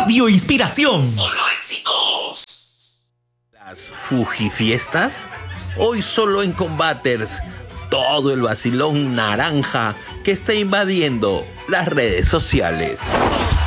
Radio Inspiración. Solo éxitos. Las Fujifiestas. Hoy solo en Combaters. Todo el vacilón naranja que está invadiendo las redes sociales.